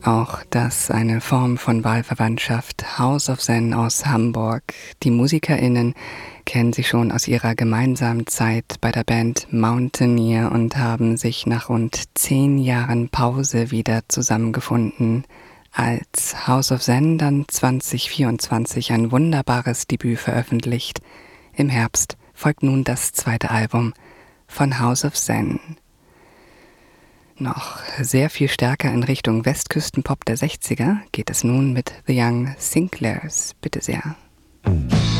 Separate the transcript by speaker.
Speaker 1: Auch das eine Form von Wahlverwandtschaft. House of Zen aus Hamburg. Die MusikerInnen kennen sich schon aus ihrer gemeinsamen Zeit bei der Band Mountaineer und haben sich nach rund 10 Jahren Pause wieder zusammengefunden. Als House of Zen dann 2024 ein wunderbares Debüt veröffentlicht. Im Herbst folgt nun das zweite Album von House of Zen. Noch sehr viel stärker in Richtung Westküstenpop der 60er geht es nun mit The Young Sinclairs. Bitte sehr.